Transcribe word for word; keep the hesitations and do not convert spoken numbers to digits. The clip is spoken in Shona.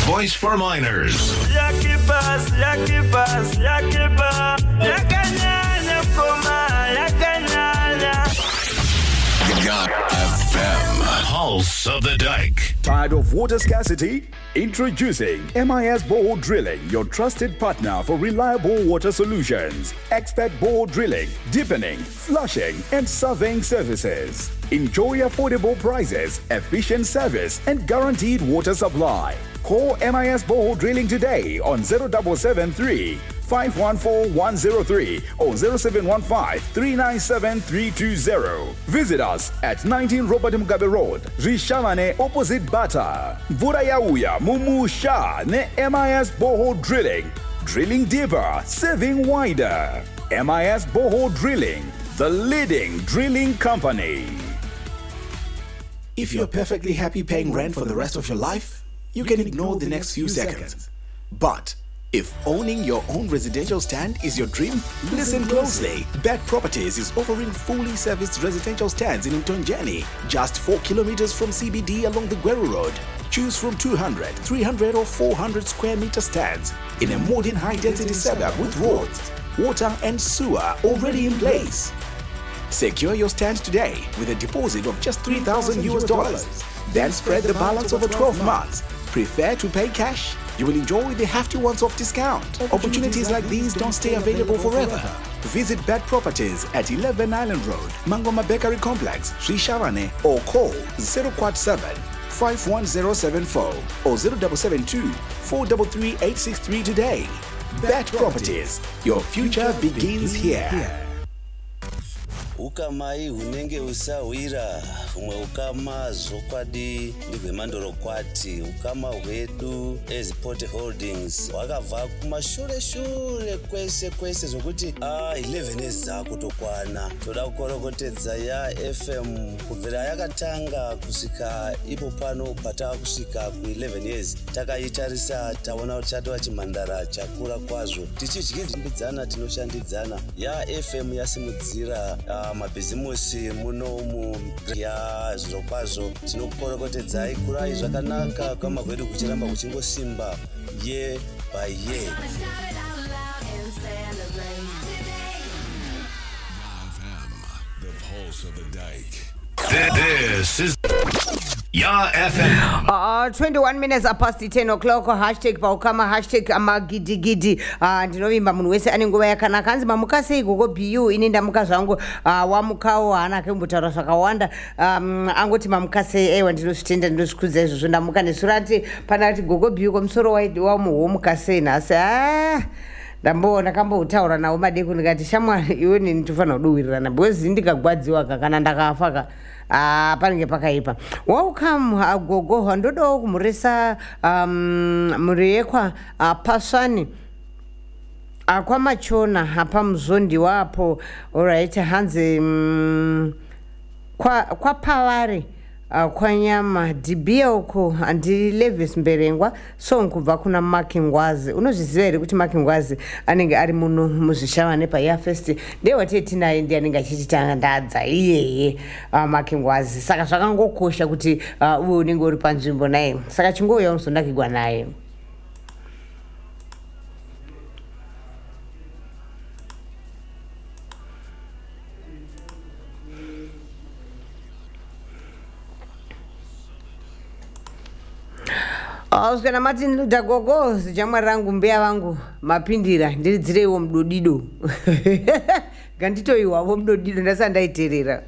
voice for minors. Yakibas, yakibas, yakiba, yakanyanya koma, yakanyanya. Yacht F M. Pulse of the Dike. Tired of water scarcity? Introducing M I S Borehole Drilling, your trusted partner for reliable water solutions. Expert borehole drilling, deepening, flushing, and surveying services. Enjoy affordable prices, efficient service, and guaranteed water supply. Call M I S Borehole Drilling today on zero seven seven three, five one four, one zero three or zero seven one five, three nine seven, three two zero. Visit us at nineteen Robert Mugabe Road, Rishamane opposite Bata. Vurayauya Mumusha ne M I S Borehole Drilling. Drilling deeper, saving wider. M I S Borehole Drilling, the leading drilling company. If you're perfectly happy paying rent for the rest of your life, you can ignore the next few seconds. But if owning your own residential stand is your dream, listen closely. Bet Properties is offering fully serviced residential stands in Mtonjeni, just four kilometers from C B D along the Gweru Road. Choose from two hundred, three hundred or four hundred square meter stands in a modern high-density setup with roads, water and sewer already in place. Secure your stand today with a deposit of just three thousand U S dollars. Then spread the balance over twelve months. Prefer to pay cash? You will enjoy the hefty once-off discount. Opportunities like these don't stay available forever. Visit Bet Properties at eleven Island Road, Mangoma Bakery Complex, Sri Sharane, or call zero seven, five one zero seven four or zero seven seven two, four three three, eight six three today. Bet Properties, your future begins here. Ukamai hunenge usawira humwe ukama zokwadi ndivemandoro kwati ukama hwedu eziport holdings wakabva kumashure shure kwese kwese zokuti ah eleven ezako tokwana toda kukorokotedza ya F M kubvira yakatanga kusika ipo pano pata kusika ku eleven years takaitarisa taona kuti chatova chimhandara chakura kwazvo tichidyidzana tinoshandidzana ya F M yasimudzira uh, mabhizimusi munomu ya zviro kwazvo tinokorokotedzai kurai zvakanaka kwama kwedu kuchiramba kuchingosimba year by year. The Pulse of the Dike. This is Ya F M. Uh, twenty-one minutes past ten o'clock. Hashtag paukama, hashtag amagidi gidi. Uh, ndinovimba munhu wese ane nguva yakanaka. Hanzi mamukase igoko B U ini ndamuka zvangu uh, wamukawo haana akambotaura zvakawanda. Um, angoti mamukase ewa ndinozvitenda ndinozvikudza izvozvo ndamuka nesurati pana kuti gogo B U komusoro wamuhomukase nhasi. Ah ndamboona kambotaura nawo madeko ndikati shamwari iwe nini tofanira kuduwirirana because ndikagwadziwa kana ndakafa ka ah panenge pakaipa. Welcome uh, gogo ndodo kumurisa um muriyekwa uh, paswani akwa machona hapa mzondi wapo. Alright hanze um, kwa kwa pawari uh, kwa nyama dibia uko andi Levis Mberengwa so nkubva kuna Makingwazi. Unozviziva here kuti Makingwazi anenge ari muno muzvishavane pa ya fest ndewa tete naye ndiye anenge achichitandadza iyeye uh, Makingwazi saka zvakangokosha kuti uh, uwe unenge uri panzvimbo naye saka chingouya unozondakigwa naye. Ausgana Martin Luther gogo zijamwari rangu mbea vangu mapindira ndiridzire iwo mdodido ganditoiwa wo mdodido ndasandaiterera.